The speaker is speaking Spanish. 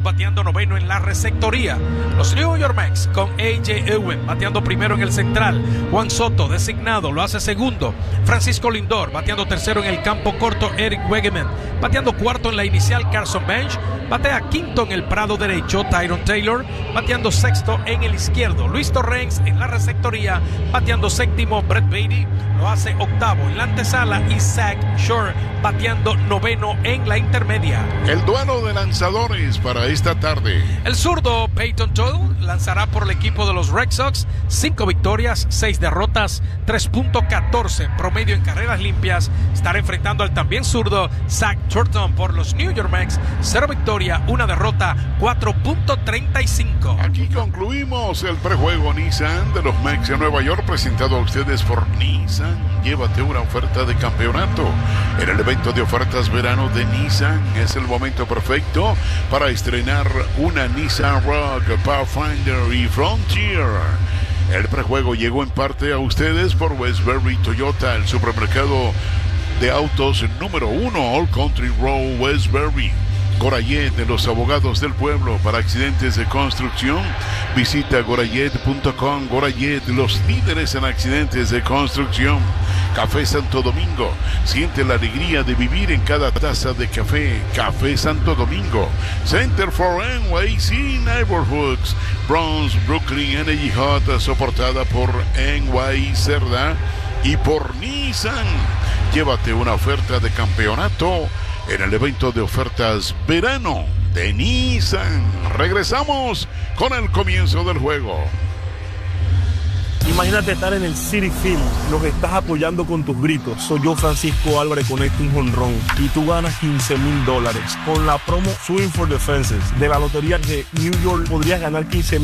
bateando noveno en la receptoría. Los New York Mets con A.J. Ewen bateando primero en el central. Juan Soto designado lo hace segundo. Francisco Lindor bateando tercero en el campo corto. Eric Wegeman bateando cuarto en la inicial. Carson Bench batea quinto en el prado derecho. Tyron Taylor bateando sexto en el izquierdo. Luis Torrens en la receptoría bateando séptimo. Brett Baty lo hace octavo en la antesala y Zach Shore bateando noveno en la intermedia. El duelo de lanzadores para esta tarde. El zurdo Peyton Doyle lanzará por el equipo de los Red Sox. 5 victorias, 6 derrotas, 3.14 promedio en carreras limpias. Estará enfrentando al también zurdo Zach Turton por los New York Mets. 0 victoria, 1 derrota, 4.35. Aquí concluimos el prejuego Nissan de los Mets de Nueva York, presentado a ustedes por Nissan. Llévate una oferta de campeonato. En el evento de ofertas verano de Nissan es el momento perfecto para estrenar una Nissan Rogue, Pathfinder y Frontier. El prejuego llegó en parte a ustedes por Westbury Toyota, el supermercado de autos número 1, All Country Road, Westbury. Gorayet, de los abogados del pueblo para accidentes de construcción. Visita gorayet.com. Gorayet, los líderes en accidentes de construcción. Café Santo Domingo. Siente la alegría de vivir en cada taza de café. Café Santo Domingo. Center for NYC Neighborhoods. Bronx, Brooklyn, Energy Hot, soportada por NY Cerda y por Nissan. Llévate una oferta de campeonato en el evento de ofertas verano de Nissan. Regresamos con el comienzo del juego. Imagínate estar en el Citi Field, nos estás apoyando con tus gritos. Soy yo, Francisco Álvarez, conecto un jonrón y tú ganas $15,000. Con la promo Swing for the Fences de la lotería de New York podrías ganar $15,000.